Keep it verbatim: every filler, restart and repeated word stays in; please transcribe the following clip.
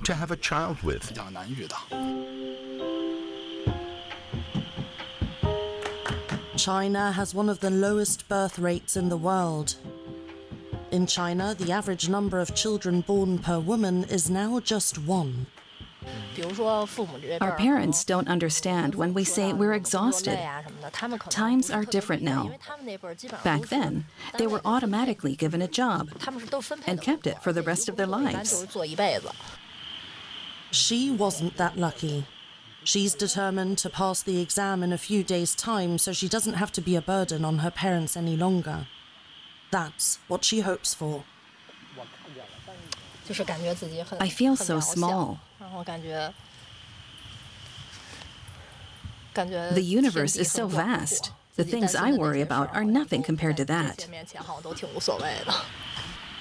to have a child with. 比较难遇的。 China has one of the lowest birth rates in the world. In China, the average number of children born per woman is now just one. Our parents don't understand when we say we're exhausted. Times are different now. Back then, they were automatically given a job and kept it for the rest of their lives. She wasn't that lucky. She's determined to pass the exam in a few days' time so she doesn't have to be a burden on her parents any longer. That's what she hopes for. I feel so small. The universe is so vast. The things I worry about are nothing compared to that.